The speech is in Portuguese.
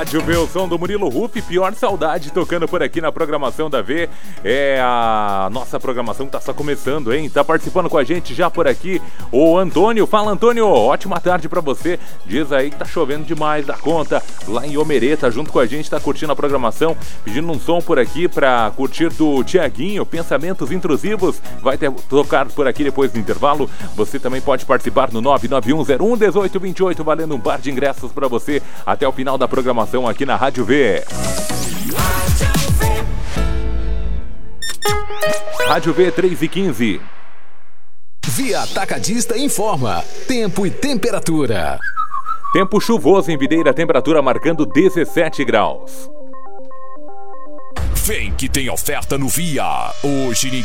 Rádio V, o som do Murilo Huff, Pior Saudade, tocando por aqui na programação da V. É a nossa programação que tá só começando, hein? Tá participando com a gente já por aqui o Antônio. Fala, Antônio, ótima tarde pra você. Diz aí que tá chovendo demais da conta lá em Omereta, junto com a gente, tá curtindo a programação, pedindo um som por aqui pra curtir do Tiaguinho, Pensamentos Intrusivos. Vai tocar por aqui depois do intervalo. Você também pode participar no 991011828, valendo um par de ingressos pra você até o final da programação aqui na Rádio V. Rádio V 3h15. Via Atacadista informa tempo e temperatura. Tempo chuvoso em Videira, temperatura marcando 17 graus. Vem que tem oferta no Via. Hoje